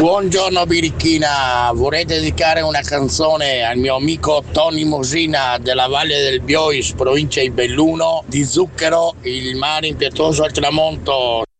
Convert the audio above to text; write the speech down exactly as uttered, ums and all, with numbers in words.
Buongiorno Birichina, vorrei dedicare una canzone al mio amico Tony Mosina della Valle del Biois, provincia di Belluno, di Zucchero, il mare impetuoso al tramonto.